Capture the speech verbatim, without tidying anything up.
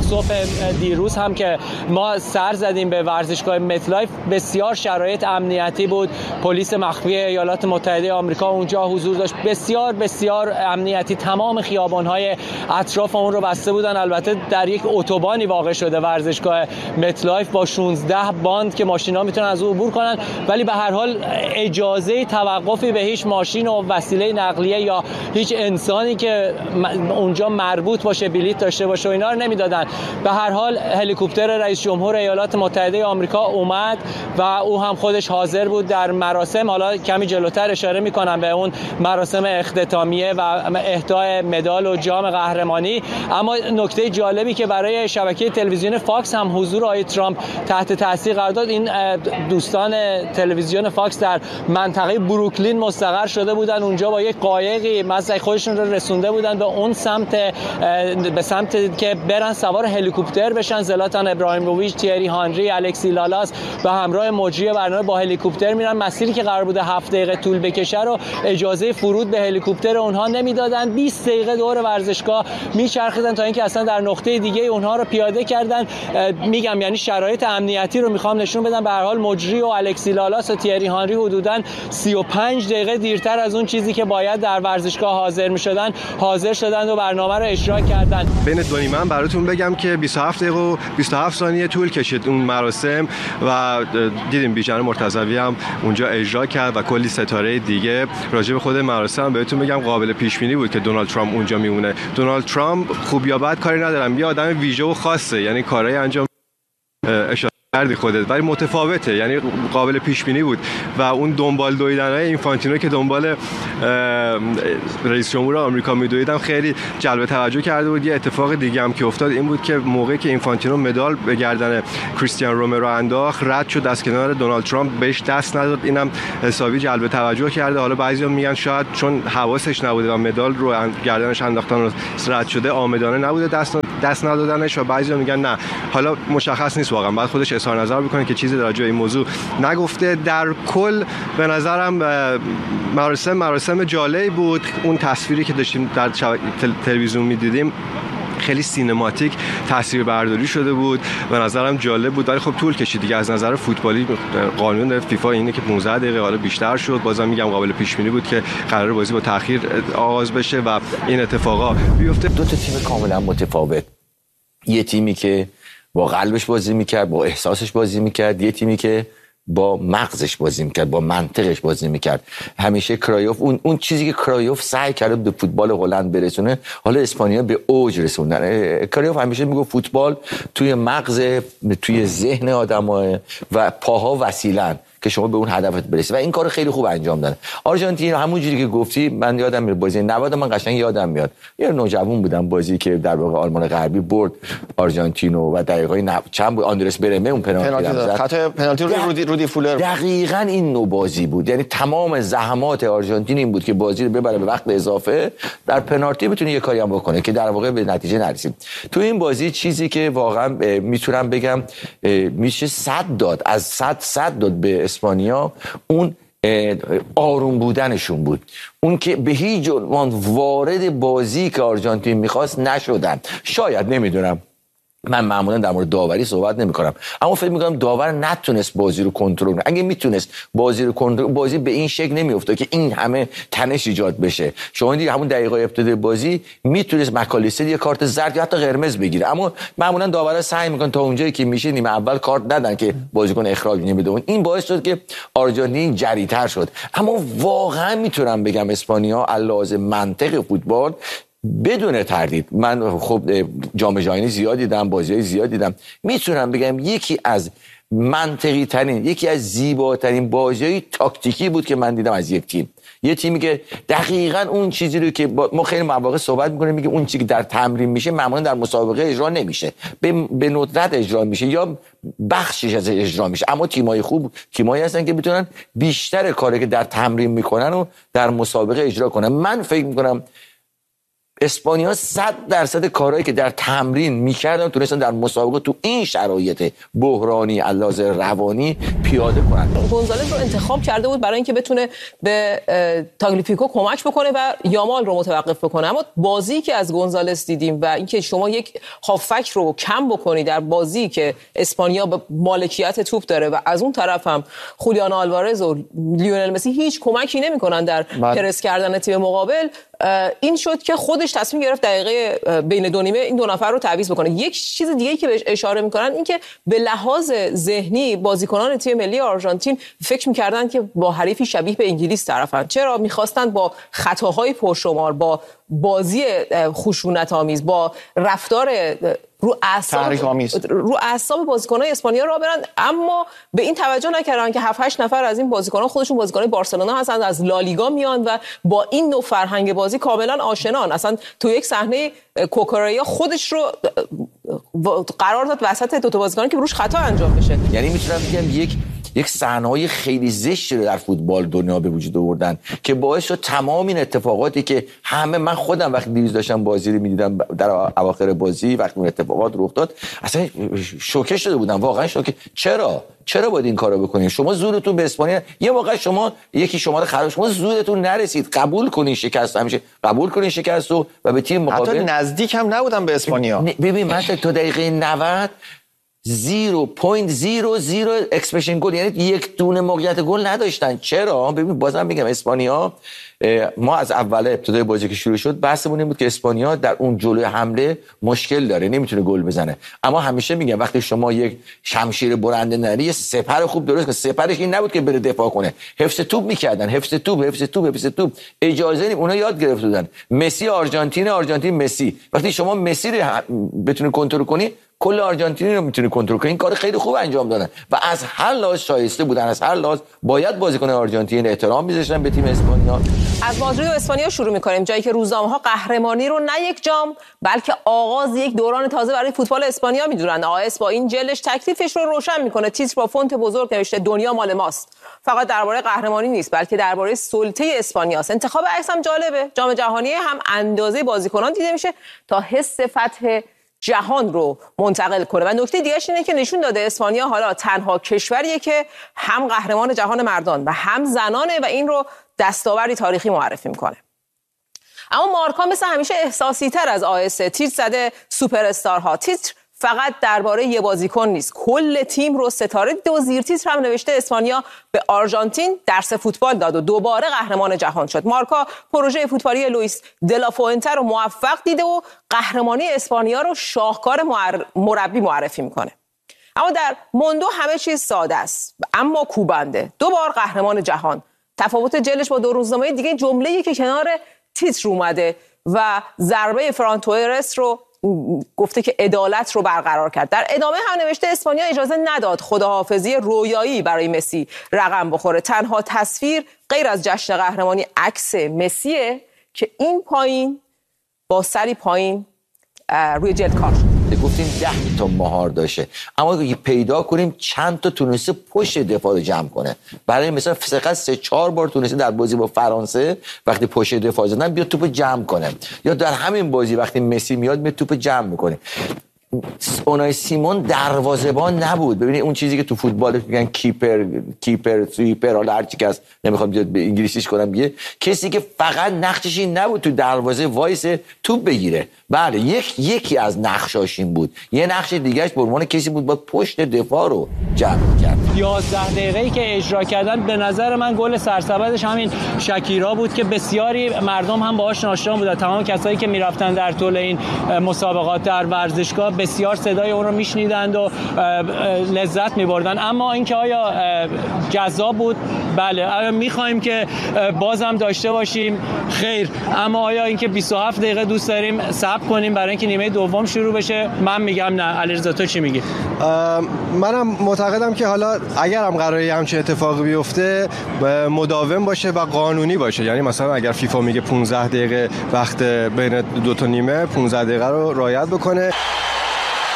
صبح دیروز هم که ما سر زدیم به ورزشگاه متلایف بسیار شرایط امنیتی بود. پلیس مخفی ایالات متحده آمریکا اونجا حضور داشت، بسیار بسیار امنیتی. تمام خیابان‌های اطراف اون رو بسته بودن. البته در یک اتوبانی واقع شده ورزشگاه متلایف با شانزده باند که ماشینا میتونن از اون عبور کنن، ولی به هر حال اجازه توقفی به هیچ ماشین و وسیله نقلیه یا هیچ انسانی که اونجا مربوط باشه بلیط داشته باشه و اینا رو نمیدادن. به هر حال هلیکوپتر رئیس جمهور ایالات متحده آمریکا اومد و او هم خودش حاضر بود در مراسم. حالا کمی جلوتر اشاره میکنم به اون مراسم اختتامیه و اهدای مدال و جام قهرمانی. اما نکته جالبی که برای شبکه تلویزیون فاکس هم حضور آقای ترامپ تحت تاثیر قرار داد، این دوستان تلویزیون فاکس در منطقه بروکلین مستقر شده بودن. اونجا با یک قایقی مسئله خودشون رو رسونده بودن به اون سمت، به سمت که برن سوار هلیکوپتر بشن. زلاتان ابراهیموویچ، تیری هانری، الکسی لالاس به همراه مجری برنامه با هلیکوپتر میرن. مسیری که قرار بوده هفت دقیقه طول بکشه رو اجازه فرود به هلیکوپتر اونها نمیدادن. بیست دقیقه دور ورزشگاه میچرخیدن تا اینکه اصلا در نقطه دیگه اونها رو پیاده کردن. میگم یعنی شرایط امنیتی رو میخوام نشون بدم. به هر حال مجری و الکسی لالاس و تیری هانری حدوداً سی و پنج دقیقه دیرتر از اون چیزی که باید در ورزشگاه حاضر میشدن حاضر شدن و برنامه رو اجرا کردن. بین دو نیمه براتون بگم که بیست و هفت دقیقه و بیست و هفت ثانیه طول کشید اون مراسم و دیدیم بیژن مرتضوی هم اونجا اجرا کرد و کلی ستاره دیگه. راجع به خود مراسم بهتون بگم قابل پیش بینی بود که دونالد ترامپ اونجا میمونه. دونالد ترامپ خوب یا بد کاری ندارم، یه آدم ویژه و خاصه، یعنی کارهای انجام اشاره کردی خودت، ولی متفاوته، یعنی قابل پیش بینی بود. و اون دنبال دویدن‌های اینفانتینو که دنبال رئیس جمهور آمریکا میدویدن خیلی جلب توجه کرده بود. یه اتفاق دیگه هم که افتاد این بود که موقعی که اینفانتینو مدال به گردن کریستیان رومرو انداخت، رد شد از کنار دونالد ترامپ، بهش دست نداد. اینم حسابی جلب توجه کرده. حالا بعضیا میگن شاید چون حواسش نبوده و مدال رو گردنش انداختن و رد شده آمدانه نبوده دست دست ندادنش، و بعضیا میگن نه. حالا مشخص نیست واقعا، بعد خودش اظهار نظر بکنه که چیزی در جای این موضوع نگفته. در کل به نظرم مراسم مراسم جالبی بود. اون تصویری که داشتیم در تلویزیون میدیدیم خیلی سینماتیک تصویر برداری شده بود، به نظرم جالب بود، ولی خب طول کشید دیگه. از نظر فوتبالی قانون فیفا اینه که پانزده دقیقه حالا بیشتر شد. بازم میگم قابل پیش بینی بود که قرار بازی با تأخیر آغاز بشه و این اتفاقا بیفته. دو تا تیم کاملا متفاوت، یه تیمی که با قلبش بازی میکرد، با احساسش بازی میکرد، یه تیمی که با مغزش بازی میکرد، با منطقش بازی میکرد. همیشه کرایوف اون اون چیزی که کرایوف سعی کرده به فوتبال هلند برسونه، حالا اسپانیا به اوج رسوندن. کرایوف همیشه میگه فوتبال توی مغز، توی ذهن آدم‌ها و پاها وسیله‌ن که شما به اون هدفت برسی، و این کارو خیلی خوب انجام دادن. آرژانتین همونجوری که گفتی، من یادم میاد بازی نود، من قشنگ یادم میاد یه نوجوان بودم، بازی که در واقع آلمان غربی برد آرژانتینو و دقیقه نو... چند بود آندرس برمه اون پنالتی زد، خطا پنالتی رو رودی رودی فولر. دقیقاً این نوع بازی بود، یعنی تمام زحمات آرژانتین این بود که بازی رو ببره به وقت اضافه، در پنالتی بتونه یه کاری هم بکنه که در واقع به نتیجه نرسید. تو این بازی چیزی که واقعا میتونم بگم میشه صد داد از صد صد داد به اسپانیا، اون آروم بودنشون بود، اون که به هیچ عنوان وارد بازی که آرژانتین میخواست نشدن. شاید نمیدونم، من معمولا در مورد داوری صحبت نمی کنم، اما فکر می کنم داور نتونست بازی رو کنترل کنه. اگه میتونست بازی رو کنترل، بازی به این شکل نمیافتاد که این همه تنش ایجاد بشه. شما دیدید همون دقیقه ابتدای بازی میتونست مکالیستر یه کارت زرد یا حتی قرمز بگیره، اما معمولا داورا سعی میکنن تا اونجایی که میشه نیمه اول کارت ندن که بازیکن اخراج نمیده. این باعث شد که آرژانتین جری‌تر شد. اما واقعا میتونم بگم اسپانیا علاوه منطق فوتبال بدون تردید، من خب جام جهانی زیاد دیدم، بازی‌های زیاد دیدم، میتونم بگم یکی از منطقی ترین، یکی از زیباترین بازی‌های تاکتیکی بود که من دیدم از یک تیم. یه تیمی که دقیقاً اون چیزی رو که ما خیلی مواقع صحبت می‌کنیم، میگه اون چیزی که در تمرین میشه معمولاً در مسابقه اجرا نمیشه، به به ندرت اجرا میشه یا بخشش از اجرا میشه. اما تیمای خوب تیمایی هستن که میتونن بیشتر کاری که در تمرین میکنن و در مسابقه اجرا کنن. من فکر میکنم اسپانیا صد درصد کارهایی که در تمرین میکردن تونستن در مسابقه تو این شرایط بحرانی علاوه روانی پیاده کنن. گونزالز رو انتخاب کرده بود برای اینکه بتونه به تاگلیفیکو کمک بکنه و یامال رو متوقف بکنه، اما بازی که از گونزالز دیدیم و اینکه شما یک هافک رو کم بکنی در بازی که اسپانیا به مالکیت توپ داره و از اون طرف هم خولیان آلوارز و لیونل مسی هیچ کمکی نمی‌کنن در پرس کردن تیم مقابل، این شد که خودش تصمیم گرفت دقیقه بین دو نیمه این دو نفر رو تعویض بکنه. یک چیز دیگه‌ای که بهش اشاره می‌کنن این که به لحاظ ذهنی بازیکنان تیم ملی آرژانتین فکر می‌کردن که با حریفی شبیه به انگلیس طرفن. چرا؟ می‌خواستن با خطاهای پرشمار، با بازی خشونت‌آمیز، با رفتار رو اعصاب رو اعصاب بازیکنان اسپانیا را برن، اما به این توجه نکردن که هفت هشت نفر از این بازیکنان خودشون بازیکنان بارسلونا هستند، از لالیگا میان و با این نوع فرهنگ بازی کاملا آشنان. اصلا تو یک صحنه کوکوریا خودش رو قرار داد وسط دو تا بازیکن که روش خطا انجام بشه. یعنی میتونم بگم یک یک صحنه‌های خیلی زشتی رو در فوتبال دنیا به وجود آوردن که باعث شد تمام این اتفاقاتی که همه، من خودم وقتی دیروز داشتم بازی رو می‌دیدم در اواخر بازی وقتی اون اتفاقات رخ داد اصلا شوکه شده بودم، واقعا شوکه. چرا چرا باید این کارو بکنین؟ شما زورتون به اسپانیا، یه موقع شما یکی شما رو خراب، شما زورتون نرسید، قبول کنین شکست، همیشه قبول کنین شکست رو و به تیم مقابل حتی نزدیک هم نبودم به اسپانیا. ببین من تا دقیقه نود زیرو پوینت زیرو زیرو اکسپشن گل، یعنی یک دونه موقعیت گل نداشتن. چرا؟ ببین بازم میگم اسپانیا، ما از اول ابتدای بازی که شروع شد بحثمون این بود که اسپانیا در اون جلوی حمله مشکل داره، نمیتونه گل بزنه. اما همیشه میگم وقتی شما یک شمشیر برنده نری، یه سپر خوب درست کنه. سپرش این نبود که بره دفاع کنه، حفظ توپ میکردن، حفظ توپ حفظ توپ حفظ توپ اجازه نیم. اونا یاد گرفته بودن. مسی آرژانتین آرژانتین مسی، وقتی شما مسی رو بتونی کنترل کنی کل آرژانتین رو میتونی کنترل کنی. این کار خیلی خوب انجام دادن و از هر لحاظ شایسته بودن، از هر لحاظ باید بازیکن آرژانتین احترام میذاشتن به تیم اسپانیا. از مادرید و اسپانیا شروع میکنیم، جایی که روزنامه‌ها قهرمانی رو نه یک جام بلکه آغاز یک دوران تازه برای فوتبال اسپانیا میدونن. آیس با این جلدش تکلیفش رو روشن میکنه. تیتر با فونت بزرگ نوشته دنیا مال ماست. فقط درباره قهرمانی نیست بلکه درباره سلطه اسپانیاست. انتخاب عکس هم جالبه. جام جهانی هم اندازه بازیکنان دیده میشه تا حس فتح جهان رو منتقل کنه. و نکته دیگه‌اش اینه که نشون داده اسپانیا حالا تنها کشوریه که هم قهرمان جهان مردان و هم زنانه و این رو دستاوردی تاریخی معرفی میکنه. اما مارکا مثل همیشه احساسی تر از آیس تیتر زده سوپر استارها. تیتر فقط درباره یه بازیکن نیست، کل تیم رو ستاره دیده و زیر تیتر هم نوشته اسپانیا به آرژانتین درس فوتبال داد و دوباره قهرمان جهان شد. مارکا پروژه فوتبالی لوئیس دلافوئنته رو موفق دیده و قهرمانی اسپانیا رو شاهکار مربی معرفی میکنه. اما در موندو همه چیز ساده است اما کوبنده. دو بار قهرمان جهان. تفاوت جلش با دو روزنامه دیگه جمله‌ای که کنار تیتر اومده و ضربه فران تورس رو گفته که عدالت رو برقرار کرد. در ادامه هم نوشته اسپانیا اجازه نداد خداحافظی رویایی برای مسی رقم بخوره. تنها تصویر غیر از جشن قهرمانی عکس مسیه که این پایین با سری پایین روی جلد کار شد. گفتیم ده تا مهار داشته، اما اگه پیدا کنیم چند تا تونسته پشت دفاع رو جمع کنه. برای مثلا فقط سه چهار بار تونسته در بازی با فرانسه وقتی پشت دفاع زدن بیاد توپ جمع کنه، یا در همین بازی وقتی مسی میاد میاد توپ جمع میکنه. اونای سیمون دروازه‌بان نبود. ببینید اون چیزی که تو فوتبال میگن کیپر کیپر سویپر، حالا هر چی که هست نمیخوام به انگلیسیش کنم، بگه کسی که فقط نقشش این نبود تو دروازه وایس توپ بگیره. بله یک یکی از نقشاش این بود. یه نقش دیگه‌اش به عنوان کسی بود با پشت دفاع رو جمع کرد. یازده دقیقه‌ای که اجرا کردن به نظر من گل سرسبدش همین شکیرا بود که بسیاری مردم هم باهاش آشنا بودن. تمام کسایی که میرفتن در طول این مسابقات در ورزشگاه بسیار صدای اون رو میشنیدند و لذت میبردن. اما اینکه آیا جذاب بود؟ بله. آیا میخوایم که بازم داشته باشیم؟ خیر. اما آیا اینکه بیست و هفت دقیقه دوست داریم صبر کنیم برای اینکه نیمه دوم شروع بشه؟ من میگم نه. علیرضا تو چی میگی؟ منم معتقدم که حالا اگر هم قراره همچین اتفاقی بیفته مداوم باشه و قانونی باشه. یعنی مثلا اگر فیفا میگه پانزده دقیقه وقت بین دو تا نیمه، پانزده دقیقه رو رعایت بکنه.